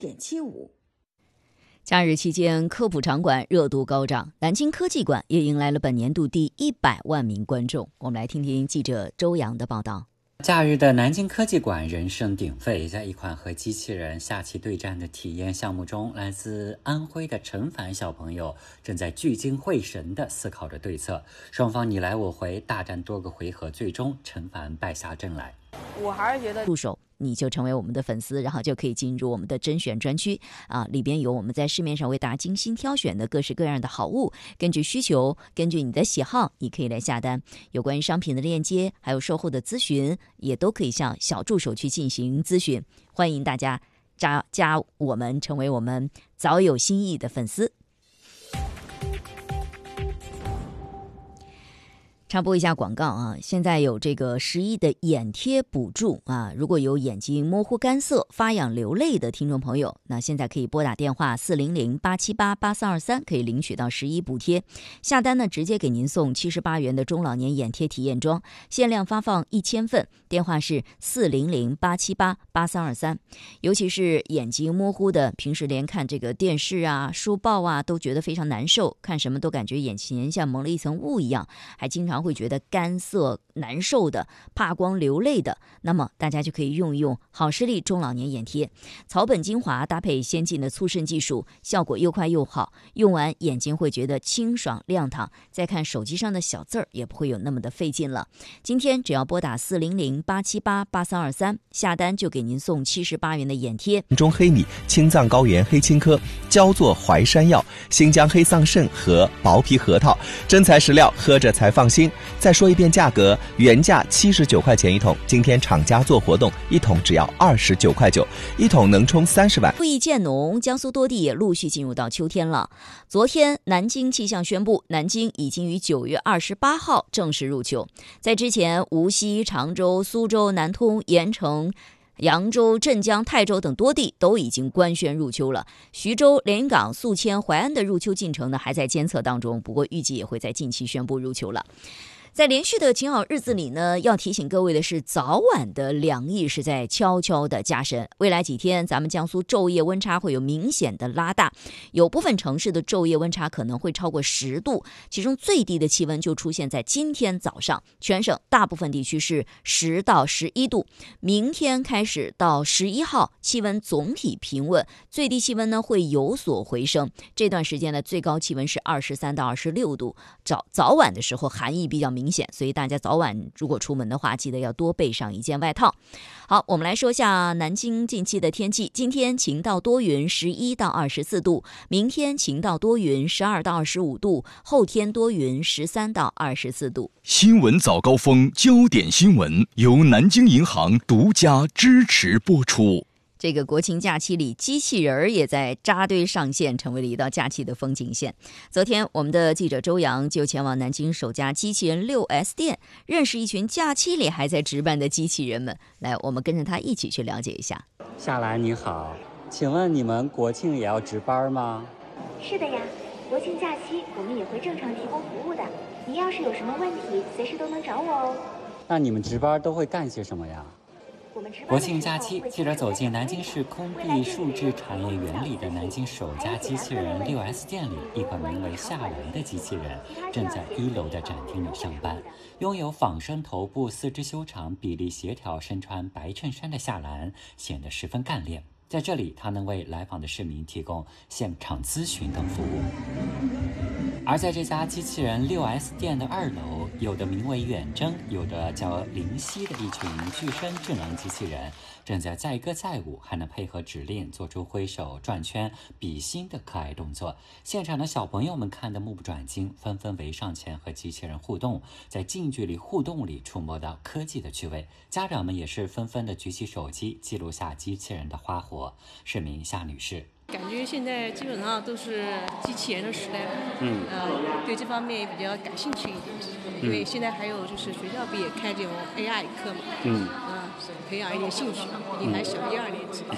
1.75。 假日期间，科普场馆热度高涨，南京科技馆也迎来了本年度第100万名观众。我们来听听记者周洋的报道。 假日的南京科技馆人声鼎沸，在一款和机器人下棋对战的体验项目中，来自安徽的陈凡小朋友正在聚精会神地思考着对策，双方你来我回，大战多个回合，最终陈凡败下阵来。 我还是觉得入手你就成为我们的粉丝，然后就可以进入我们的甄选专区里边有我们在市面上为大家精心挑选的各式各样的好物，根据需求，根据你的喜好，你可以来下单。有关于商品的链接，还有售后的咨询，也都可以向小助手去进行咨询。欢迎大家加我们，成为我们早有心意的粉丝。插播一下广告现在有这个11的眼贴补助如果有眼睛模糊干涩、发痒流泪的听众朋友，那现在可以拨打电话400-878-8323，可以领取到11补贴。下单呢，直接给您送78元的中老年眼贴体验装，限量发放1000份，电话是400-878-8323。尤其是眼睛模糊的，平时连看这个电视书报都觉得非常难受，看什么都感觉眼前像蒙了一层雾一样，还经常会觉得干涩难受的，怕光流泪的，那么大家就可以用一用好视力中老年眼贴，草本精华搭配先进的促渗技术，效果又快又好，用完眼睛会觉得清爽亮堂，再看手机上的小字儿也不会有那么的费劲了。今天只要拨打400-878-8323，下单就给您送78元的眼贴。 中黑米、青藏高原黑青稞、焦作淮山药、新疆黑桑葚和薄皮核桃，真材实料，喝着才放心。再说一遍价格，原价79块钱一桶，今天厂家做活动，一桶只要29块9，一桶能冲30万。 复议渐浓，江苏多地也陆续进入到秋天了。昨天，南京气象宣布，南京已经于9月28号正式入秋。在之前，无锡、常州、苏州、南通、盐城、扬州、镇江、泰州等多地都已经官宣入秋了。徐州、连云港、宿迁、淮安的入秋进程呢，还在监测当中，不过预计也会在近期宣布入秋了。在连续的晴好日子里呢，要提醒各位的是，早晚的凉意是在悄悄的加深。未来几天，咱们江苏昼夜温差会有明显的拉大，有部分城市的昼夜温差可能会超过10度，其中最低的气温就出现在今天早上，全省大部分地区是10到11度。明天开始到11号，气温总体平稳，最低气温呢会有所回升。这段时间的最高气温是23到26度，早晚的时候寒意比较明显，所以大家早晚如果出门的话，记得要多备上一件外套。好，我们来说一下南京近期的天气。今天晴到多云，11到24度；明天晴到多云，12到25度；后天多云，13到24度。 新闻早高峰，焦点新闻由南京银行独家支持播出。 这个国庆假期里，机器人也在扎堆上线，成为了一道假期的风景线。昨天，我们的记者周洋就前往南京首家机器人 6S 店，认识一群假期里还在值班的机器人们。来，我们跟着他一起去了解一下。 夏兰你好，请问你们国庆也要值班吗？ 是的呀，国庆假期我们也会正常提供服务的。你要是有什么问题，随时都能找我哦。 那你们值班都会干些什么呀？国庆假期，记者走进南京市空地数字产业园里的南京首家机器人 6S 店里，一款名为夏兰的机器人正在1楼的展厅里上班。拥有仿生头部、四肢修长、比例协调、身穿白衬衫的夏兰显得十分干练。在这里，他能为来访的市民提供现场咨询等服务。而在这家机器人 6S 店的2楼，有的名为远征，有的叫灵犀的一群具身智能机器人，正在载歌载舞，还能配合指令做出挥手、转圈、比心的可爱动作。现场的小朋友们看得目不转睛，纷纷围上前和机器人互动，在近距离互动里触摸到科技的趣味。家长们也是纷纷的举起手机，记录下机器人的花活。市民夏女士， 感觉现在基本上都是机器人的时代了，对这方面也比较感兴趣一点，因为现在还有就是学校不也开这种 AI 课嘛，培养一点兴趣，毕竟还小1、2年级。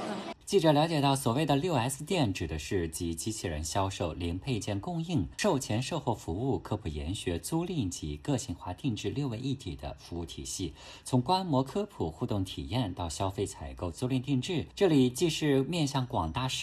记者了解到，所谓的 6S 店指的是集机器人销售、零配件供应、售前售后服务、科普研学、租赁及个性化定制6位一体的服务体系。从观摩科普、互动体验到消费采购、租赁定制，这里既是面向广大